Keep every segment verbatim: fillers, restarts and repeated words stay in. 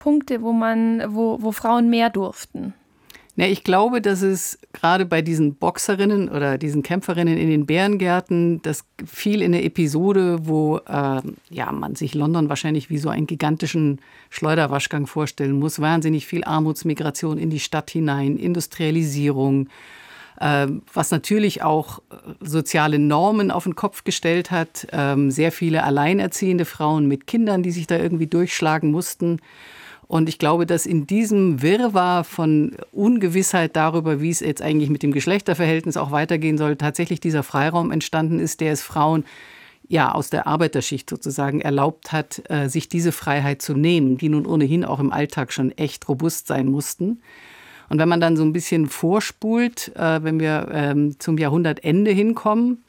Punkte, wo man, wo, wo Frauen mehr durften? Ja, ich glaube, dass es gerade bei diesen Boxerinnen oder diesen Kämpferinnen in den Bärengärten, das fiel in eine Episode, wo äh, ja, man sich London wahrscheinlich wie so einen gigantischen Schleuderwaschgang vorstellen muss. Wahnsinnig viel Armutsmigration in die Stadt hinein, Industrialisierung, äh, was natürlich auch soziale Normen auf den Kopf gestellt hat. Äh, sehr viele alleinerziehende Frauen mit Kindern, die sich da irgendwie durchschlagen mussten. Und ich glaube, dass in diesem Wirrwarr von Ungewissheit darüber, wie es jetzt eigentlich mit dem Geschlechterverhältnis auch weitergehen soll, tatsächlich dieser Freiraum entstanden ist, der es Frauen ja aus der Arbeiterschicht sozusagen erlaubt hat, sich diese Freiheit zu nehmen, die nun ohnehin auch im Alltag schon echt robust sein mussten. Und wenn man dann so ein bisschen vorspult, wenn wir zum Jahrhundertende hinkommen,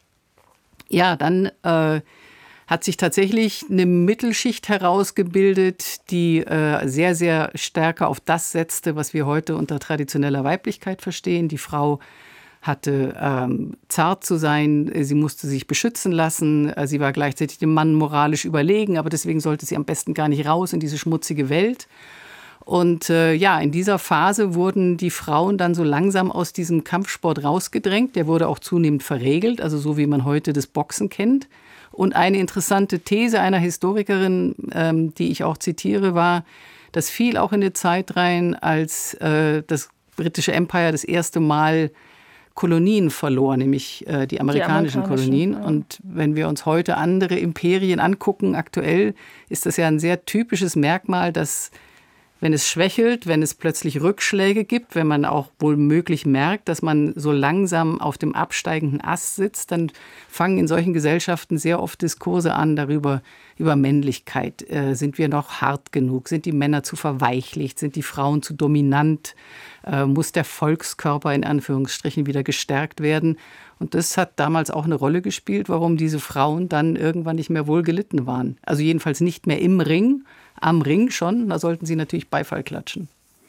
ja, dann äh, hat sich tatsächlich eine Mittelschicht herausgebildet, die äh, sehr, sehr stärker auf das setzte, was wir heute unter traditioneller Weiblichkeit verstehen. Die Frau hatte ähm, zart zu sein, sie musste sich beschützen lassen, sie war gleichzeitig dem Mann moralisch überlegen, aber deswegen sollte sie am besten gar nicht raus in diese schmutzige Welt. Und äh, ja, in dieser Phase wurden die Frauen dann so langsam aus diesem Kampfsport rausgedrängt. Der wurde auch zunehmend verregelt, also so wie man heute das Boxen kennt. Und eine interessante These einer Historikerin, ähm, die ich auch zitiere, war, das fiel auch in die Zeit rein, als äh, das britische Empire das erste Mal Kolonien verlor, nämlich äh, die amerikanischen, die amerikanischen Kolonien. Ja. Und wenn wir uns heute andere Imperien angucken, aktuell ist das ja ein sehr typisches Merkmal, dass wenn es schwächelt, wenn es plötzlich Rückschläge gibt, wenn man auch wohl möglich merkt, dass man so langsam auf dem absteigenden Ast sitzt, dann fangen in solchen Gesellschaften sehr oft Diskurse an darüber, über Männlichkeit. Äh, sind wir noch hart genug? Sind die Männer zu verweichlicht? Sind die Frauen zu dominant? Äh, muss der Volkskörper in Anführungsstrichen wieder gestärkt werden? Und das hat damals auch eine Rolle gespielt, warum diese Frauen dann irgendwann nicht mehr wohl gelitten waren. Also jedenfalls nicht mehr im Ring, am Ring schon, da sollten sie natürlich Beifall klatschen.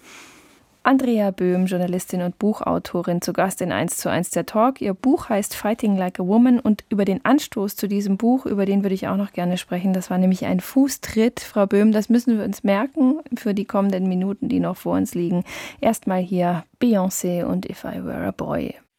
Andrea Böhm, Journalistin und Buchautorin, zu Gast in eins zu eins der Talk. Ihr Buch heißt Fighting Like a Woman und über den Anstoß zu diesem Buch, über den würde ich auch noch gerne sprechen. Das war nämlich ein Fußtritt, Frau Böhm, das müssen wir uns merken für die kommenden Minuten, die noch vor uns liegen. Erstmal hier Beyoncé und If I Were a Boy.